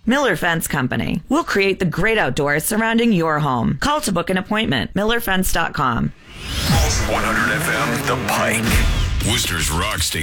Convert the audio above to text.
Miller Fence Company. We'll create the great outdoors surrounding your home. Call to book an appointment. MillerFence.com. 100 FM, The Pike. Worcester's Rock Station.